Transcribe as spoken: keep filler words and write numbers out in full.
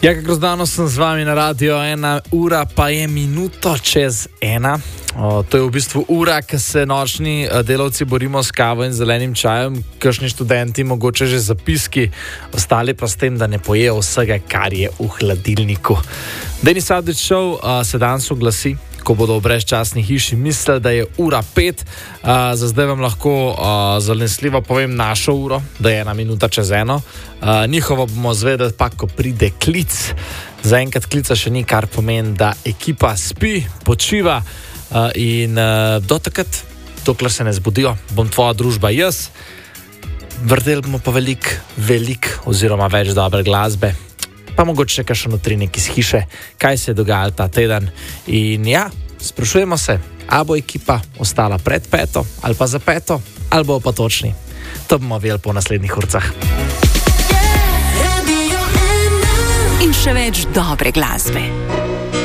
Ja, kako zdano sem z vami na radio, ena ura pa je minuto čez ena. O, to je v bistvu ura, ko se nočni delavci borimo s kavo in zelenim čajem, kakšni študenti mogoče že zapiski, ostali pa s tem, da ne pojejo vsega, kar je v hladilniku. Denis Avdić Show uh, se danes oglasi, ko bodo v brezčasni hiši mislili, da je ura pet. Uh, za zdaj vam lahko uh, zanesljivo povem našo uro, da je ena minuta čez eno. Uh, njihovo bomo zvedeli pa, ko pride klic. Zaenkrat klica še ni, kar pomeni, da ekipa spi, počiva uh, in uh, do takrat, dokler se ne zbudijo, bom tvoja družba jaz. Vrteli bomo pa veliko, veliko oziroma več dobre glasbe. Pa mogoče še kakšen utrinek iz hiše, kaj se je dogajalo ta teden. In ja, sprašujemo se, a bo ekipa ostala pred peto ali pa za peto, ali bo pa točni. To bomo videli po naslednjih urcah. In še več dobre glasbe.